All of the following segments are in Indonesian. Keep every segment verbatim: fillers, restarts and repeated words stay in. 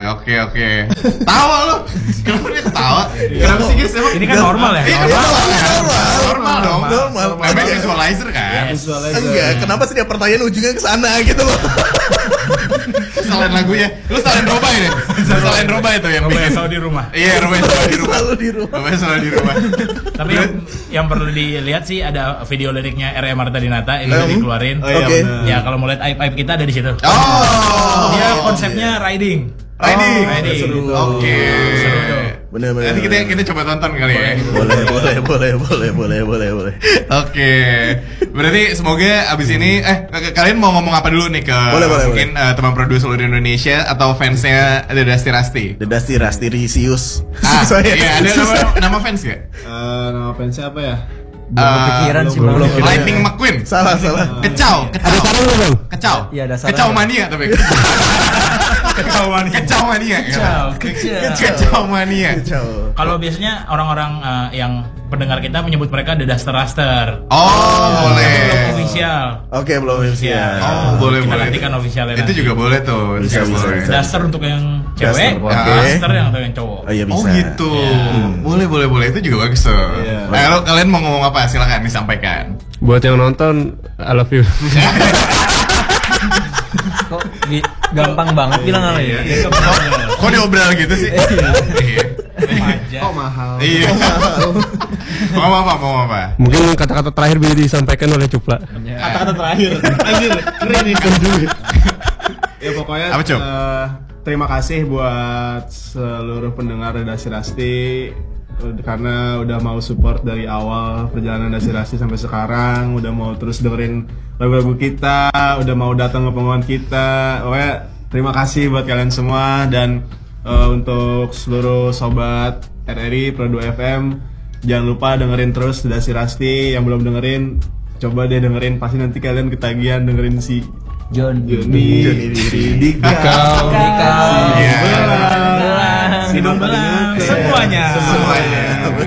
Oke oke. Tawa lu. Kenapa dia ketawa? Kenapa sih guys? Ini kan normal ya? Iya, normal, normal, normal dong. Normal. Namanya visualizer kan? Visualizer. Enggak, kenapa sih dia pertanyaan ujungnya ke sana gitu loh. Salahin lagunya. Lu salahin Roba ini. Salahin Roba itu yang Coba bikin. yang selalu di rumah. Iya, Roba yang selalu di rumah. Selalu di rumah. Roba yang selalu di rumah. Tapi yang, yang perlu dilihat sih ada video liriknya R E Marta Dinata ini udah Um, dikeluarin. oh iya, Oke. Ya kalau mau lihat aib-aib kita ada di situ. Oh. Dia konsepnya riding. Riding. Oh, riding. Seru. Oke. Seru tuh. Bener bener. Nanti kita kita coba tonton kali ya. boleh boleh boleh boleh boleh boleh boleh. Oke. Berarti semoga abis ini eh k- kalian mau ngomong apa dulu nih ke Boleh, boleh, mungkin eh, teman produser seluruh Indonesia atau fansnya The Dusty Rusty? The Dusty Rusty Risius. Ah, Saya- iya, ada nama, nama fans gak? Eh, nama fansnya apa ya? Belum kepikiran sih, belum Bang. kepikiran. Lightning McQueen. Salah salah. Kecau, kecau. Ada saran nggak, Bang? Kecau. Iya, ada saran Kecau nggak? mania tapi. Kecau mania. Kecau mania. Kecau, kecau. Kecau mania. Kacau. Kalau biasanya orang-orang uh, yang pendengar kita menyebut mereka The Duster Raster. Oh, boleh. Belum official. Oke belum Ya. Oh, boleh Kita boleh. nantikan officialnya Itu nanti. juga boleh tuh. Bisa, Juga bisa, boleh. bisa. Duster untuk yang cewek, Duster, oke. Raster yang untuk yang cowok. Oh iya bisa. Oh gitu. Boleh boleh boleh itu juga bagus tuh. Iya. Nah, kalau kalian mau ngomong apa silakan disampaikan. Buat yang nonton, I love you. Kok gi- gampang banget bilang apa ya? Iya, Kok diobral gitu sih? Iya. Remaja. Kok mahal? Iya. Mau apa mau apa? Mungkin kata-kata terakhir bisa disampaikan oleh Cupla. Kata-kata terakhir. Anjir, keren ini. Ya pokoknya Apa, Cuk? eh, terima kasih buat seluruh pendengar Dusty Rusty karena udah mau support dari awal perjalanan Dusty Rusty sampai sekarang, udah mau terus dengerin lagu-lagu kita, udah mau datang ke pengumuman kita. Pokoknya terima kasih buat kalian semua dan eh, untuk seluruh sobat R R I Pro dua F M jangan lupa dengerin terus Dusty Rusty. Yang belum dengerin coba deh dengerin, pasti nanti kalian ketagihan dengerin si John. Joni, Joni Dika, Kau. Iya. Belang, hidung belang, semuanya. Semuanya.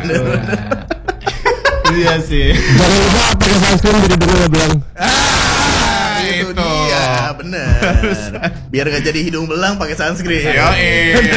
Iya sih. Jangan lupa pakai sunscreen jadi bener bilang. Ah, itu Itu. dia bener. Biar nggak jadi hidung belang pakai sunscreen. Yoi.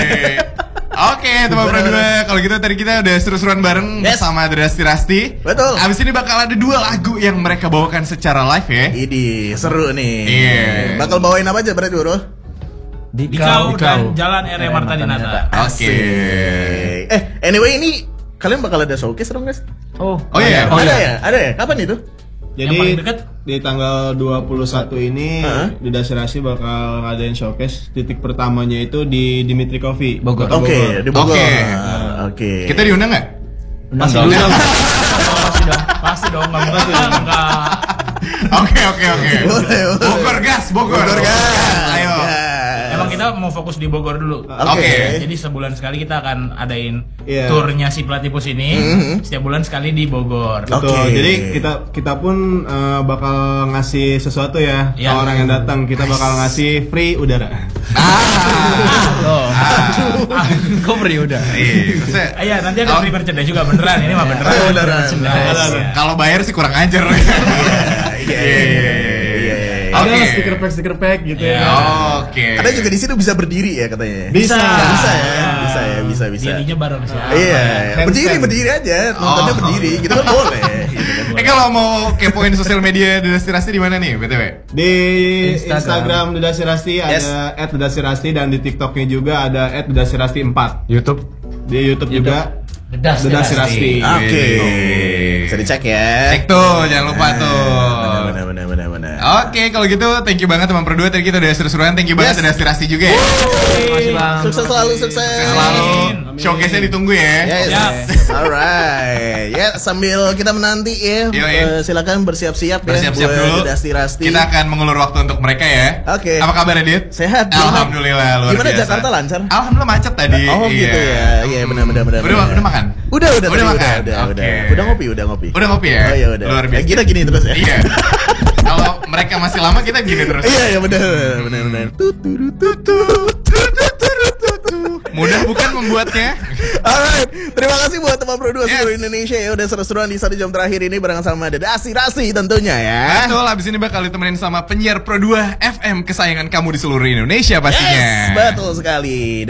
Oke, teman berdua. Kalau gitu tadi kita udah seru-seruan bareng Yes. sama The Dusty Rusty. Betul. Abis ini bakal ada dua lagu yang mereka bawakan secara live ya. Ini seru nih. Iya. Bakal bawain apa aja berarti bro? Di kau dan Jalan R E Marta Dinata. Oke. Eh, anyway ini kalian bakal ada showcase dong guys? Oh. Oh iya. Oh, ada ya? Ada ya? Kapan itu? Yang Jadi paling dekat? di tanggal dua puluh satu ini Hah? di Dusty Rusty bakal ngadain showcase. Titik pertamanya itu di Dimitri Coffee, Bogor. Kota Oke, di Bogor. Oke. Oke. Kita diundang nggak? Pasti dong. Pasti dong. Pasti dong. Nggak mungkin enggak. Oke oke oke. Boleh, boleh. Bogor gas, Bogor. Bogor gas. Ayo. Gas. Emang kita mau fokus di Bogor dulu. Oke. Jadi sebulan sekali kita akan adain Iya. turnya si Platypus ini. Mhm. Setiap bulan sekali di Bogor. Betul. Oke. Jadi kita kita pun eh, bakal ngasih sesuatu ya Iya. ke orang yang datang. Kita bakal ngasih free udara. Oh. Kok beri udah. Iya, maksudnya- Ah, iya, nanti ada Oh. free merchandise juga beneran. Ini mah beneran. Oh, beneran. Merchandise. Ya. Kalau bayar sih kurang ajar. Iya, iya, iya, iya, iya. Oke. Ada stiker pack stiker pack gitu Iya. ya. Oke. Ada juga di situ bisa berdiri ya katanya. Bisa. Bisa ya, bisa ya, bisa bisa. Dirinya bareng siapa? Iya, Handstand. berdiri berdiri aja, nontonnya Oh. berdiri, gitu kan boleh. Gitu kan Eh boleh. kalau mau kepoin sosial media The Dusty Rusty di mana nih, B T W? Di Instagram. Instagram The Dusty Rusty Yes. ada et the dusty rusty dan di TikToknya juga ada et the dusty rusty empat. YouTube. Di YouTube juga The Dusty The Dusty Rusty. Oke, Oke. bisa dicek ya. Cek tuh, jangan lupa tuh. Benar benar benar benar. Oke, kalau gitu thank you banget teman berdua. Tadi kita udah seru-seruan. Thank you banget Yes. The Dusty Rusty juga ya. Makasih Bang. Sukses selalu, sukses. Sukses selalu. Showcase-nya ditunggu ya. Yes. Siap. Alright. Ya, sambil kita menanti ya. Yoi. eh, silakan bersiap-siap ya Bersiap-siap buat dulu. The Dusty Rusty. Kita akan mengulur waktu untuk mereka ya. Oke. Apa kabar Dit? Sehat. Alhamdulillah luar Gimana biasa. Jakarta lancar? Alhamdulillah macet tadi. Oh, gitu ya. Iya, benar benar benar. Udah benar. udah makan? Udah, udah, Udah tadi, makan? udah, udah, Oke. udah. Udah ngopi, udah ngopi. Udah ngopi ya? Oh iya, udah. Luar biasa. Ya, kita gini terus ya. Iya. Kalau mereka masih lama kita gini terus. Iya, iya benar, benar, benar. Tut, tut, tut, tut, tut, tut, tut, tut, tut. Mudah bukan membuatnya? Alright, terima kasih buat teman produser Yes. seluruh Indonesia ya udah seru-seruan di satu jam terakhir ini bareng sama The Dusty Rusty tentunya ya. Betul, abis ini bakal ditemenin sama penyiar Pro dua F M kesayangan kamu di seluruh Indonesia pastinya. Yes, betul sekali.